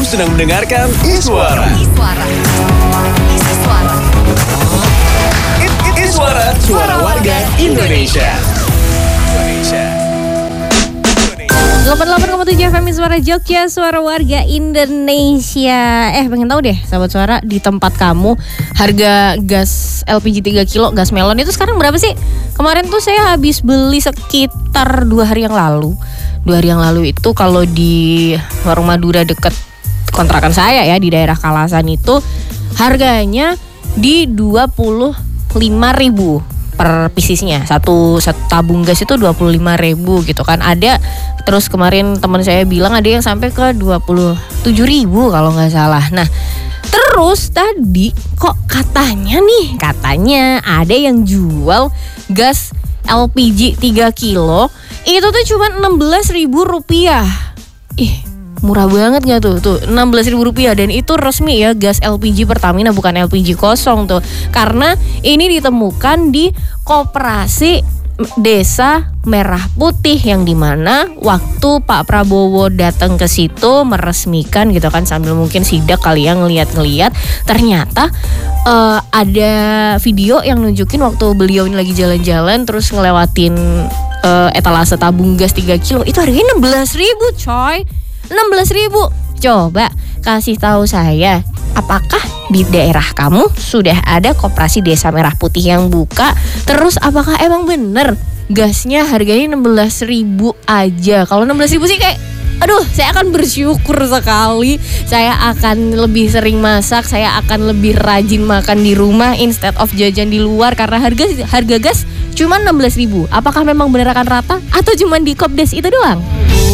sedang mendengarkan Iswara. Iswara, suara warga Indonesia. 88,7 FM Suara Jogja, suara warga Indonesia. Pengen tahu deh sahabat suara, di tempat kamu harga gas LPG 3 kilo gas melon itu sekarang berapa sih? Kemarin tuh saya habis beli sekitar 2 hari yang lalu. 2 hari yang lalu itu kalau di Warung Madura deket kontrakan saya ya, di daerah Kalasan itu harganya di 25.000 per pisisnya. Satu tabung gas itu 25.000 gitu kan. Ada, terus kemarin teman saya bilang ada yang sampai ke 27.000 kalau nggak salah. Nah, terus tadi kok katanya ada yang jual gas LPG 3 kilo itu tuh cuma 16.000 rupiah. Murah banget gak tuh 16.000 rupiah. Dan itu resmi ya, gas LPG Pertamina, bukan LPG kosong tuh. Karena ini ditemukan di Koperasi Desa Merah Putih, yang dimana waktu Pak Prabowo datang ke situ meresmikan gitu kan, sambil mungkin sidak kali ya, ngeliat ternyata ada video yang nunjukin waktu beliau ini lagi jalan-jalan terus ngelewatin etalase tabung gas 3 kilo itu harganya 16.000 coy. 16.000. Coba kasih tahu saya, apakah di daerah kamu sudah ada Koperasi Desa Merah Putih yang buka? Terus apakah emang bener gasnya harganya 16.000 aja? Kalau 16.000 sih kayak, aduh, saya akan bersyukur sekali. Saya akan lebih sering masak, saya akan lebih rajin makan di rumah instead of jajan di luar, karena harga gas cuma 16.000. Apakah memang bener akan rata atau cuma di Kopdes itu doang?